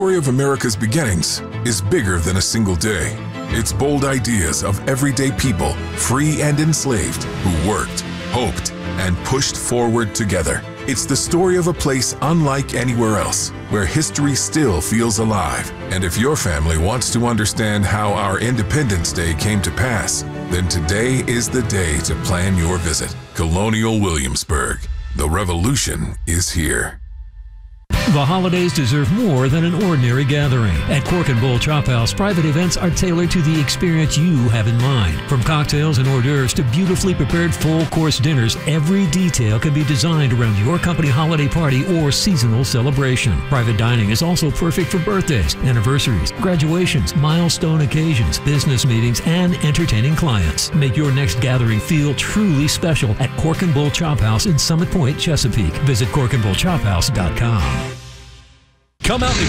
story of America's beginnings is bigger than a single day. It's bold ideas of everyday people, free and enslaved, who worked, hoped, and pushed forward together. It's the story of a place unlike anywhere else, where history still feels alive. And if your family wants to understand how our Independence Day came to pass, then today is the day to plan your visit. Colonial Williamsburg. The revolution is here. The holidays deserve more than an ordinary gathering. At Cork and Bowl Chop House, private events are tailored to the experience you have in mind. From cocktails and hors d'oeuvres to beautifully prepared full-course dinners, every detail can be designed around your company holiday party or seasonal celebration. Private dining is also perfect for birthdays, anniversaries, graduations, milestone occasions, business meetings, and entertaining clients. Make your next gathering feel truly special at Cork and Bowl Chop House in Summit Point, Chesapeake. Visit corkandbowlchophouse.com. Come out and